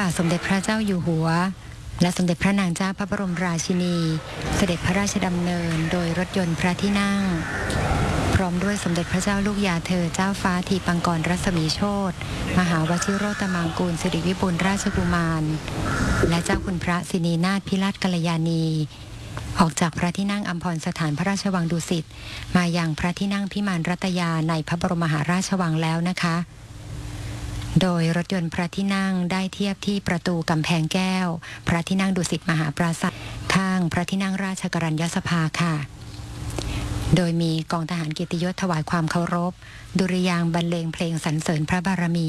าทสมเด็จพระเจ้าอยู่หัวและสมเด็จพระนางเจ้าพระบรมราชินีเสด็จพระราชดำเนินโดยรถยนต์พระที่นั่งพร้อมด้วยสมเด็จพระเจ้าลูกยาเธอเจ้าฟ้าทีปังกรรัศมีโชติมหาวชิโรตมังกูลสิริวิบูลย์ราชกุมารและเจ้าคุณพระสินีนาถพิราชกัลยาณีออกจากพระที่นั่งอัมพรสถานพระราชวังดุสิตมายังพระที่นั่งพิมานรัตยาในพระบรมมหาราชวังแล้วนะคะโดยรถยนต์พระที่นั่งได้เทียบที่ประตูกำแพงแก้วพระที่นั่งดุสิตมหาปราสาทข้างพระที่นั่งราชกรัญญสภาค่ะโดยมีกองทหารเกียรติยศถวายความเคารพดุริยางค์บรรเลงเพลงสรรเสริญพระบารมี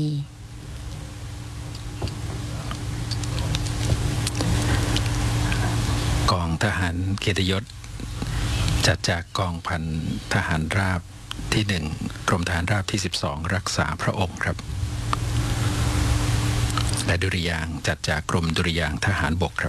กองทหารเกียรติยศจัดจากกองพันทหารราบที่1กรมทหารราบที่12รักษาพระองค์ครับและดุริยางค์จัดจากกรมดุริยางค์ทหารบกครับ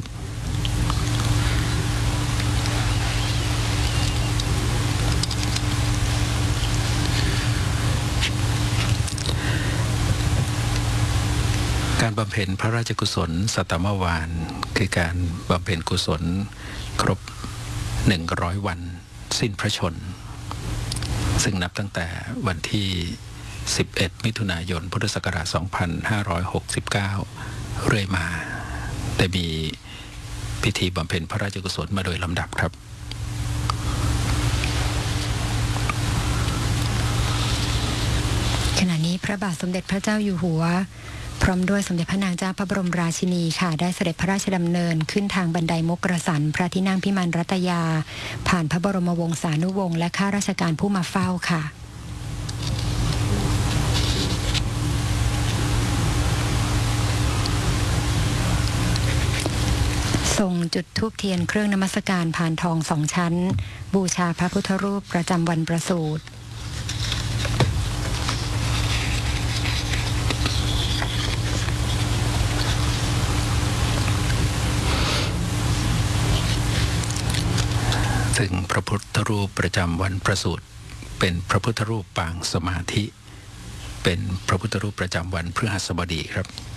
การบำเพ็ญพระราชกุศลสัตมวานคือการบำเพ็ญกุศลครบ100วันสิ้นพระชนซึ่งนับตั้งแต่วันที่11มิถุนายนพุทธศักราช2569เรื่อยมาได้มีพิธีบำเพ็ญพระราชกุศลมาโดยลำดับครับขณะนี้พระบาทสมเด็จพระเจ้าอยู่หัวพร้อมด้วยสมเด็จพระนางเจ้าพระบรมราชินีค่ะได้เสด็จพระราชดำเนินขึ้นทางบันไดมุกกสันพระที่นั่งพิมานรัตยาผ่านพระบรมวงศานุวงศ์และข้าราชการผู้มาเฝ้าค่ะทรงจุดธูปเทียนเครื่องนมัสการผ่านทอง2 ชั้นบูชาพระพุทธรูปประจำวันประสูติซึ่งพระพุทธรูปประจำวันประสูติเป็นพระพุทธรูปปางสมาธิเป็นพระพุทธรูปประจำวันพฤหัสบดีครับ